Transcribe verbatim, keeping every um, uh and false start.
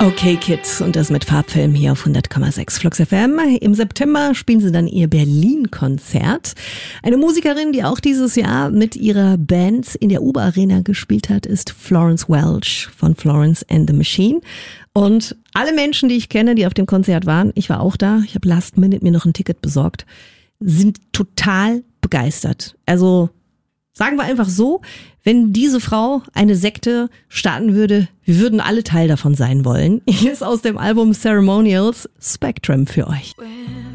Okay Kids und das mit Farbfilm hier auf hundert Komma sechs Flux F M. Im September spielen sie dann ihr Berlin-Konzert. Eine Musikerin, die auch dieses Jahr mit ihrer Band in der Uber Arena gespielt hat, ist Florence Welch von Florence and the Machine. Und alle Menschen, die ich kenne, die auf dem Konzert waren, ich war auch da, ich habe last minute mir noch ein Ticket besorgt, sind total begeistert. Also sagen wir einfach so, wenn diese Frau eine Sekte starten würde, wir würden alle Teil davon sein wollen. Hier ist aus dem Album Ceremonials Spectrum für euch.